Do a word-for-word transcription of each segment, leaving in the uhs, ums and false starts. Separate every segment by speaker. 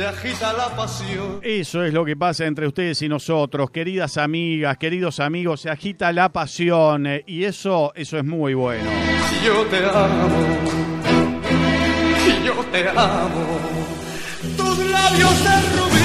Speaker 1: Se agita la pasión.
Speaker 2: Eso es lo que pasa entre ustedes y nosotros, queridas amigas, queridos amigos, se agita la pasión eh, y eso, eso es muy bueno.
Speaker 1: Yo te amo, yo te amo, tus labios de rubí.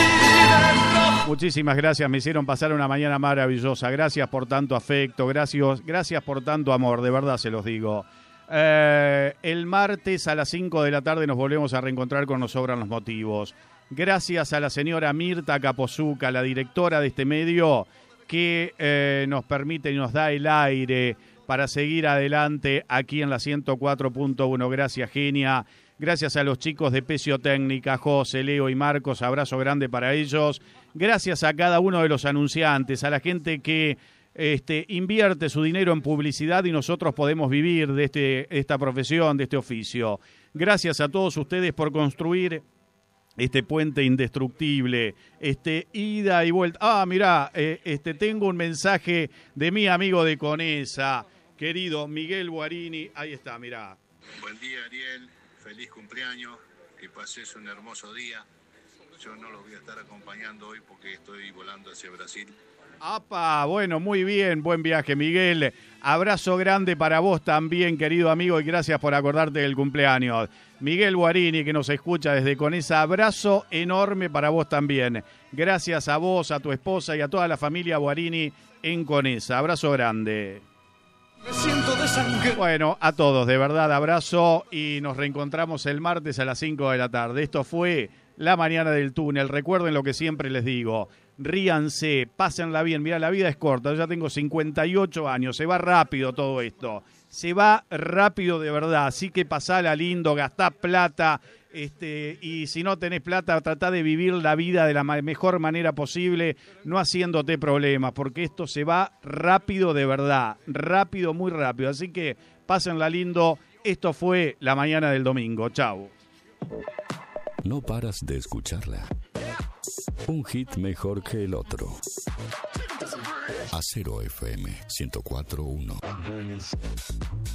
Speaker 2: Muchísimas gracias, me hicieron pasar una mañana maravillosa, gracias por tanto afecto, gracias, gracias por tanto amor, de verdad se los digo. Eh, el martes a las cinco de la tarde nos volvemos a reencontrar con Nos Sobran los Motivos. Gracias a la señora Mirta Capozuca, la directora de este medio, que eh, nos permite y nos da el aire para seguir adelante aquí en la ciento cuatro punto uno. Gracias, genia. Gracias a los chicos de Pesio Técnica, José, Leo y Marcos, abrazo grande para ellos. Gracias a cada uno de los anunciantes, a la gente que este, invierte su dinero en publicidad y nosotros podemos vivir de este, esta profesión, de este oficio. Gracias a todos ustedes por construir este puente indestructible, este ida y vuelta. Ah, mirá, eh, este, tengo un mensaje de mi amigo de Conesa, querido Miguel Guarini. Ahí está, mirá.
Speaker 3: Buen día, Ariel. Feliz cumpleaños, que pases un hermoso día. Yo no los voy a estar acompañando hoy porque estoy volando hacia Brasil.
Speaker 2: ¡Apa! Bueno, muy bien, buen viaje, Miguel. Abrazo grande para vos también, querido amigo, y gracias por acordarte del cumpleaños. Miguel Guarini, que nos escucha desde Conesa, abrazo enorme para vos también. Gracias a vos, a tu esposa y a toda la familia Guarini en Conesa. Abrazo grande.
Speaker 1: Me siento de sangre.
Speaker 2: Bueno, a todos, de verdad, abrazo y nos reencontramos el martes a las cinco de la tarde. Esto fue La Mañana del Túnel. Recuerden lo que siempre les digo. Ríanse, pásenla bien. Mirá, la vida es corta. Yo ya tengo cincuenta y ocho años. Se va rápido todo esto. Se va rápido de verdad. Así que pasala lindo, gastá plata. Este, y si no tenés plata, tratá de vivir la vida de la mejor manera posible, no haciéndote problemas, porque esto se va rápido de verdad, rápido, muy rápido. Así que pásenla lindo. Esto fue La Mañana del Domingo. Chau.
Speaker 4: No paras de escucharla. Un hit mejor que el otro. Acero F M ciento cuatro punto uno.